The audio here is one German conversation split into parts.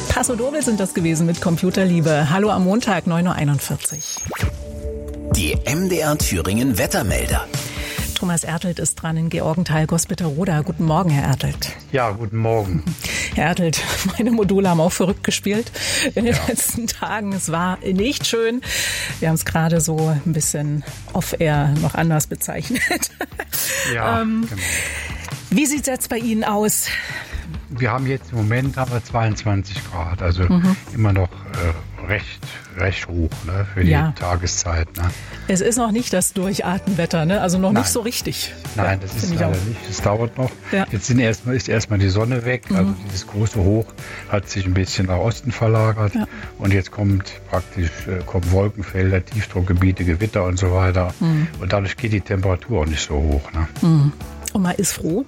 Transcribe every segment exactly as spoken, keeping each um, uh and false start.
Paso Doble sind das gewesen mit Computerliebe. Hallo am Montag, neun Uhr einundvierzig. Die M D R Thüringen Wettermelder. Thomas Ertelt ist dran in Georgenthal, Gospitterroda. Guten Morgen, Herr Ertelt. Ja, guten Morgen. Herr Ertelt, meine Module haben auch verrückt gespielt in den ja. letzten Tagen. Es war nicht schön. Wir haben es gerade so ein bisschen off-air noch anders bezeichnet. Ja, ähm, genau. Wie sieht es jetzt bei Ihnen aus? Wir haben jetzt im Moment haben wir zweiundzwanzig Grad, also mhm. immer noch äh, recht, recht hoch, ne, für die ja. Tageszeit. Ne. Es ist noch nicht das Durchatmenwetter, ne? Also noch Nein. nicht so richtig. Nein, das ist leider nicht. Das dauert noch. Ja. Jetzt sind erstmal, ist erstmal die Sonne weg. Mhm. Also dieses große Hoch hat sich ein bisschen nach Osten verlagert. Ja. Und jetzt kommt praktisch äh, kommen Wolkenfelder, Tiefdruckgebiete, Gewitter und so weiter. Mhm. Und dadurch geht die Temperatur auch nicht so hoch. Ne. Mhm. Und man ist froh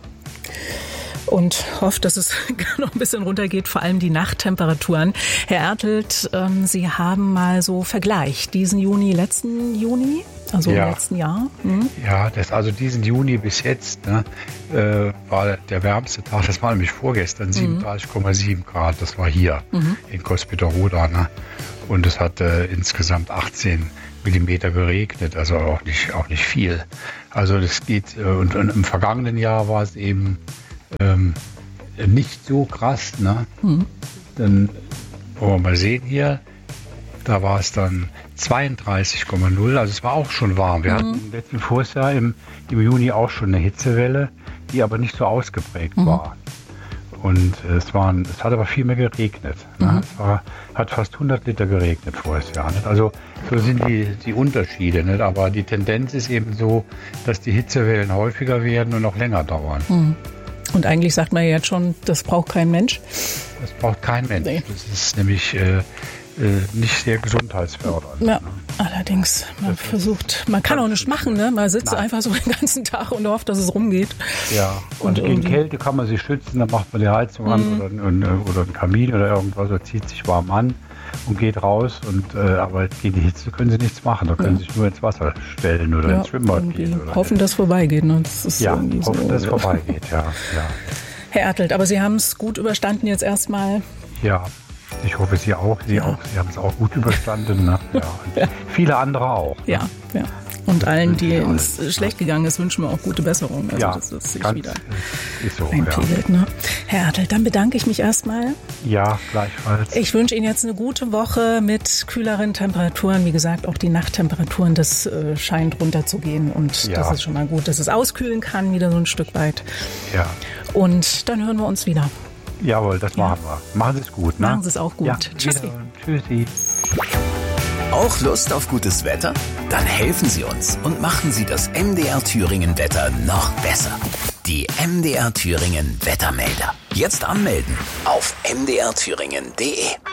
und hofft, dass es noch ein bisschen runtergeht, vor allem die Nachttemperaturen. Herr Ertelt, ähm, Sie haben mal so Vergleich, diesen Juni, letzten Juni, also ja. im letzten Jahr. Hm? Ja, das, also diesen Juni bis jetzt ne, äh, war der wärmste Tag, das war nämlich vorgestern, siebenunddreißig Komma sieben Grad, das war hier mhm. in Gospitterroda. Ne? Und es hat äh, insgesamt achtzehn Millimeter geregnet, also auch nicht, auch nicht viel. Also das geht, äh, und, und im vergangenen Jahr war es eben Ähm, nicht so krass, ne? Mhm. Dann wollen wir mal sehen hier, da war es dann zweiunddreißig Komma null, also es war auch schon warm. Wir mhm. hatten im letzten Vorjahr im, im Juni auch schon eine Hitzewelle, die aber nicht so ausgeprägt mhm. war. Und es, waren, es hat aber viel mehr geregnet. Ne? Mhm. Es war, hat fast hundert Liter geregnet voriges Jahr. Nicht? Also so sind die, die Unterschiede. Nicht? Aber die Tendenz ist eben so, dass die Hitzewellen häufiger werden und auch länger dauern. Mhm. Und eigentlich sagt man ja jetzt schon, das braucht kein Mensch. Das braucht kein Mensch. Nee. Das ist nämlich äh, äh, nicht sehr gesundheitsfördernd. Ja, ne? Allerdings. Man das versucht, man kann auch nichts machen, ne? Man sitzt Nein. einfach so den ganzen Tag und hofft, dass es rumgeht. Ja, und, und gegen Kälte kann man sich schützen, dann macht man die Heizung mhm. an oder, und, oder einen Kamin oder irgendwas, oder zieht sich warm an und geht raus. Und, äh, aber gegen die Hitze können sie nichts machen. Da können ja. sie sich nur ins Wasser stellen oder ja, ins Schwimmbad gehen. Oder hoffen, dass es vorbeigeht. Ne? Das ist ja, hoffen, so, dass es vorbeigeht, ja, ja. Herr Ertelt, aber Sie haben es gut überstanden jetzt erstmal. Ja, ich hoffe, Sie auch. Sie, ja. auch, Sie haben es auch gut überstanden. Ne? Ja. Ja. Viele andere auch. Ja, ne? ja. Und allen, denen es schlecht gegangen ist, wünschen wir auch gute Besserung. Also, ja, dass das sich ganz, wieder ist so, einpegelt. Ja. Ne? Herr Ertelt, dann bedanke ich mich erstmal. Ja, gleichfalls. Ich wünsche Ihnen jetzt eine gute Woche mit kühleren Temperaturen. Wie gesagt, auch die Nachttemperaturen, das äh, scheint runterzugehen. Und ja. das ist schon mal gut, dass es auskühlen kann, wieder so ein Stück weit. Ja. Und dann hören wir uns wieder. Jawohl, das ja. machen wir. Machen Sie es gut. Ne? Machen Sie es auch gut. Ja, Tschüssi. Tschüssi. Auch Lust auf gutes Wetter? Dann helfen Sie uns und machen Sie das M D R Thüringen Wetter noch besser. Die M D R Thüringen Wettermelder. Jetzt anmelden auf m d r thüringen punkt d e.